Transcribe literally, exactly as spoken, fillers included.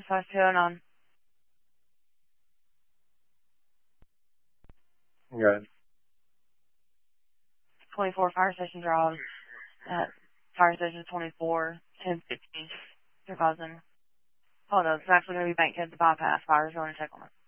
five two oh nine. Good. twenty-four Fire Station Drive at Fire Station twenty-four, ten fifty, two thousand. Hold up, it's actually going to be Bankhead, the bypass. Fire's going to check on it.